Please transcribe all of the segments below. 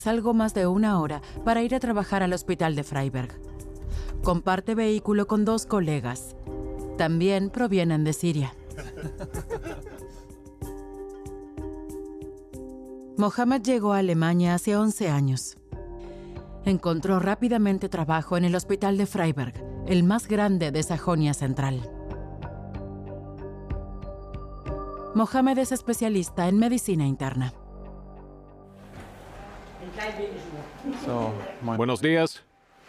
algo más de una hora para ir a trabajar al hospital de Freiberg. Comparte vehículo con 2 colegas. También provienen de Siria. Mohamed llegó a Alemania hace 11 años. Encontró rápidamente trabajo en el hospital de Freiberg, el más grande de Sajonia Central. Mohamed es especialista en medicina interna. Buenos días.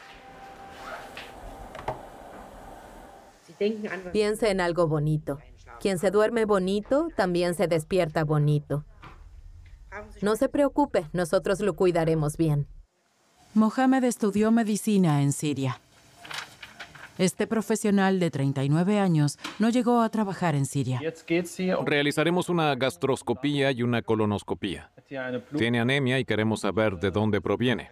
Piense en algo bonito. Quien se duerme bonito, también se despierta bonito. No se preocupe, nosotros lo cuidaremos bien. Mohamed estudió medicina en Siria. Este profesional de 39 años no llegó a trabajar en Siria. Realizaremos una gastroscopía y una colonoscopía. Tiene anemia y queremos saber de dónde proviene.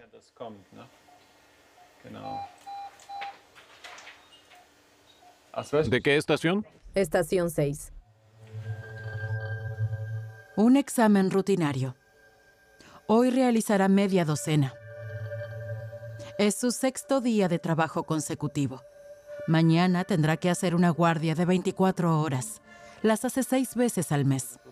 ¿De qué estación? Estación 6. Un examen rutinario. Hoy realizará media docena. Es su 6º día de trabajo consecutivo. Mañana tendrá que hacer una guardia de 24 horas. Las hace 6 veces al mes.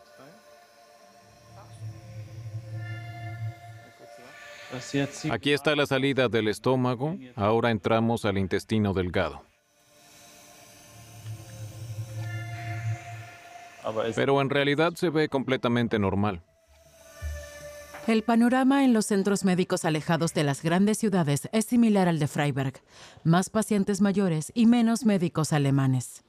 Aquí está la salida del estómago. Ahora entramos al intestino delgado. Pero en realidad se ve completamente normal. El panorama en los centros médicos alejados de las grandes ciudades es similar al de Freiberg. Más pacientes mayores y menos médicos alemanes.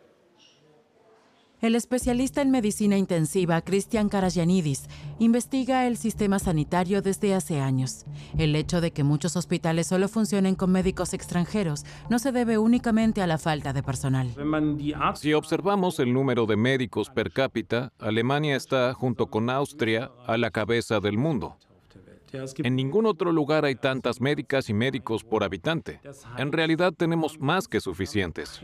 El especialista en medicina intensiva, Christian Karajanidis, investiga el sistema sanitario desde hace años. El hecho de que muchos hospitales solo funcionen con médicos extranjeros no se debe únicamente a la falta de personal. Si observamos el número de médicos per cápita, Alemania está, junto con Austria, a la cabeza del mundo. En ningún otro lugar hay tantas médicas y médicos por habitante. En realidad tenemos más que suficientes.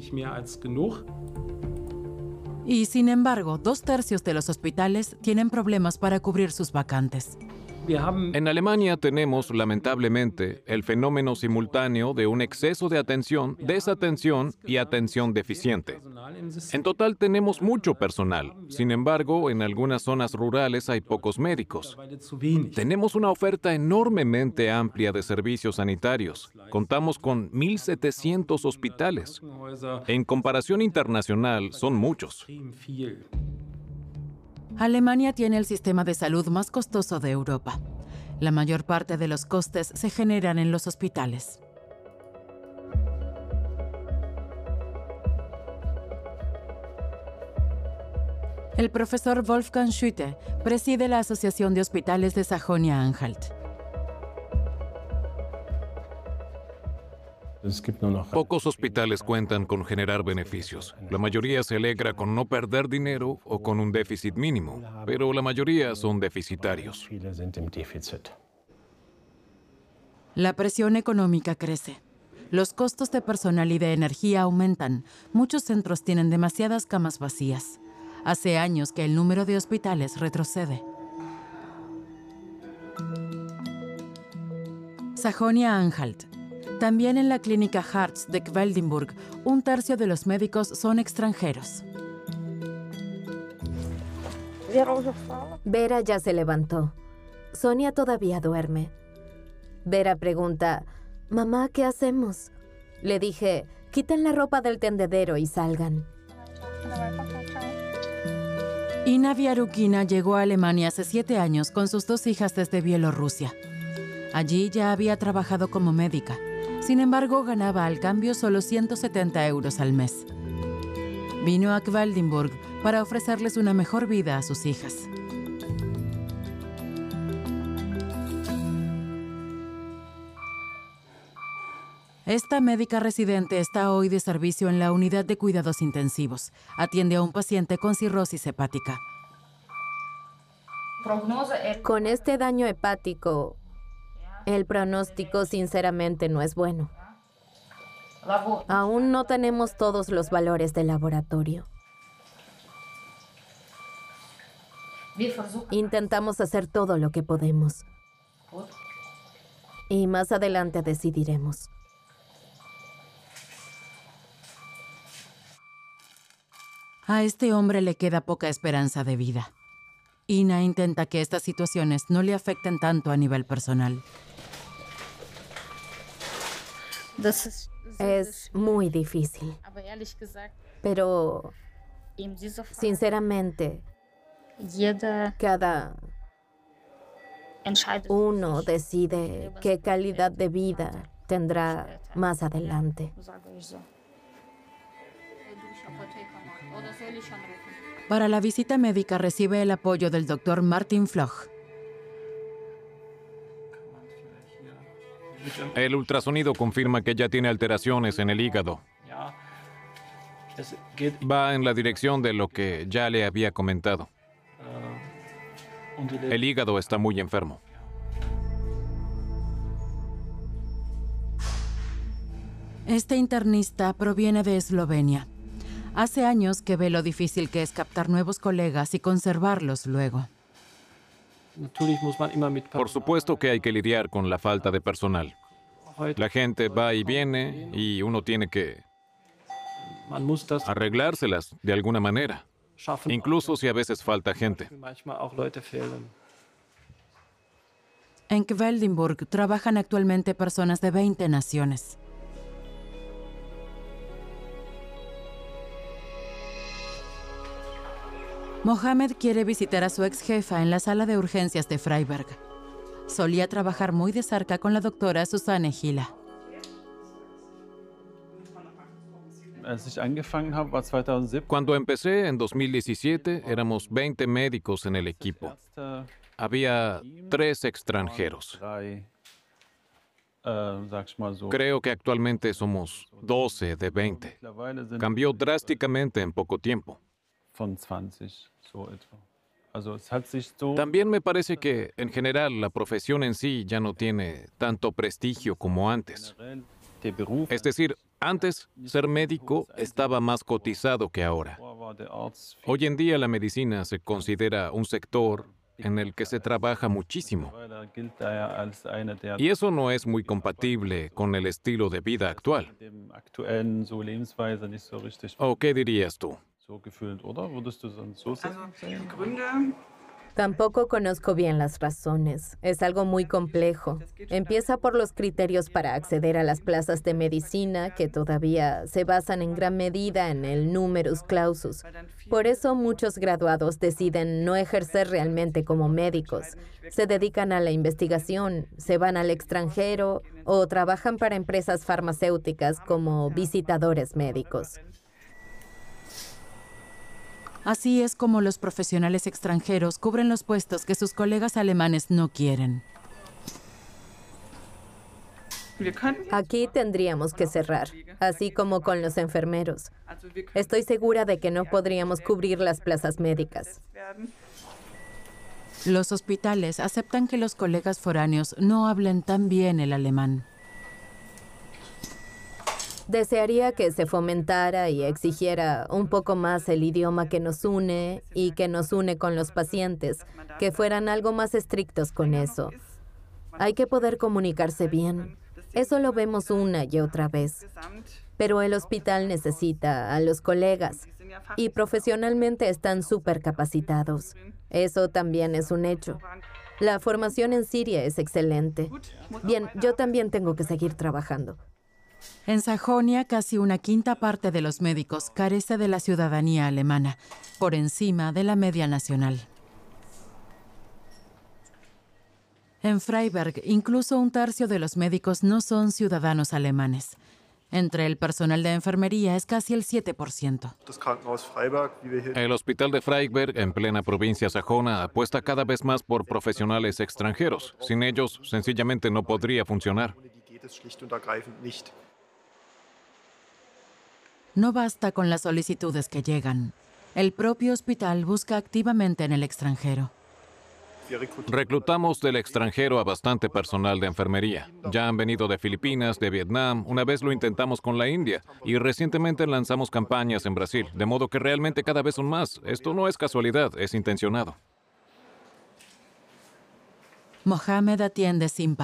Y sin embargo, 2/3 de los hospitales tienen problemas para cubrir sus vacantes. En Alemania tenemos, lamentablemente, el fenómeno simultáneo de un exceso de atención, desatención y atención deficiente. En total tenemos mucho personal. Sin embargo, en algunas zonas rurales hay pocos médicos. Tenemos una oferta enormemente amplia de servicios sanitarios. Contamos con 1.700 hospitales. En comparación internacional, son muchos. Alemania tiene el sistema de salud más costoso de Europa. La mayor parte de los costes se generan en los hospitales. El profesor Wolfgang Schütte preside la Asociación de Hospitales de Sajonia-Anhalt. Pocos hospitales cuentan con generar beneficios. La mayoría se alegra con no perder dinero o con un déficit mínimo, pero la mayoría son deficitarios. La presión económica crece. Los costos de personal y de energía aumentan. Muchos centros tienen demasiadas camas vacías. Hace años que el número de hospitales retrocede. Sajonia-Anhalt. También en la clínica Hartz de Quedlinburg, 1/3 de los médicos son extranjeros. Vera ya se levantó. Sonia todavía duerme. Vera pregunta, «Mamá, ¿qué hacemos?» Le dije, «Quiten la ropa del tendedero y salgan». Ina Viarukina llegó a Alemania hace 7 años con sus 2 hijas desde Bielorrusia. Allí ya había trabajado como médica. Sin embargo, ganaba al cambio solo 170 euros al mes. Vino a Quedlinburg para ofrecerles una mejor vida a sus hijas. Esta médica residente está hoy de servicio en la unidad de cuidados intensivos. Atiende a un paciente con cirrosis hepática. Con este daño hepático, el pronóstico sinceramente no es bueno. Aún no tenemos todos los valores del laboratorio. Intentamos hacer todo lo que podemos. Y más adelante decidiremos. A este hombre le queda poca esperanza de vida. Ina intenta que estas situaciones no le afecten tanto a nivel personal. Es muy difícil. Pero, sinceramente, cada uno decide qué calidad de vida tendrá más adelante. Para la visita médica recibe el apoyo del doctor Martin Floch. El ultrasonido confirma que ya tiene alteraciones en el hígado. Va en la dirección de lo que ya le había comentado. El hígado está muy enfermo. Este internista proviene de Eslovenia. Hace años que ve lo difícil que es captar nuevos colegas y conservarlos luego. Por supuesto que hay que lidiar con la falta de personal. La gente va y viene y uno tiene que arreglárselas de alguna manera, incluso si a veces falta gente. En Kveldinburg trabajan actualmente personas de 20 naciones. Mohamed quiere visitar a su ex jefa en la sala de urgencias de Freiberg. Solía trabajar muy de cerca con la doctora Susanne Hiller. Cuando empecé en 2017, éramos 20 médicos en el equipo. Había 3 extranjeros. Creo que actualmente somos 12 de 20. Cambió drásticamente en poco tiempo. También me parece que, en general, la profesión en sí ya no tiene tanto prestigio como antes. Es decir, antes ser médico estaba más cotizado que ahora. Hoy en día la medicina se considera un sector en el que se trabaja muchísimo. Y eso no es muy compatible con el estilo de vida actual. ¿O qué dirías tú? Tampoco conozco bien las razones. Es algo muy complejo. Empieza por los criterios para acceder a las plazas de medicina, que todavía se basan en gran medida en el numerus clausus. Por eso muchos graduados deciden no ejercer realmente como médicos. Se dedican a la investigación, se van al extranjero o trabajan para empresas farmacéuticas como visitadores médicos. Así es como los profesionales extranjeros cubren los puestos que sus colegas alemanes no quieren. Aquí tendríamos que cerrar, así como con los enfermeros. Estoy segura de que no podríamos cubrir las plazas médicas. Los hospitales aceptan que los colegas foráneos no hablen tan bien el alemán. Desearía que se fomentara y exigiera un poco más el idioma que nos une y que nos une con los pacientes, que fueran algo más estrictos con eso. Hay que poder comunicarse bien. Eso lo vemos una y otra vez. Pero el hospital necesita a los colegas y profesionalmente están súper capacitados. Eso también es un hecho. La formación en Siria es excelente. Bien, yo también tengo que seguir trabajando. En Sajonia, casi una quinta parte de los médicos carece de la ciudadanía alemana, por encima de la media nacional. En Freiberg, incluso un tercio de los médicos no son ciudadanos alemanes. Entre el personal de enfermería es casi el 7%. El hospital de Freiberg, en plena provincia sajona, apuesta cada vez más por profesionales extranjeros. Sin ellos, sencillamente no podría funcionar. No basta con las solicitudes que llegan. El propio hospital busca activamente en el extranjero. Reclutamos del extranjero a bastante personal de enfermería. Ya han venido de Filipinas, de Vietnam, una vez lo intentamos con la India y recientemente lanzamos campañas en Brasil, de modo que realmente cada vez son más. Esto no es casualidad, es intencionado. Mohamed atiende sin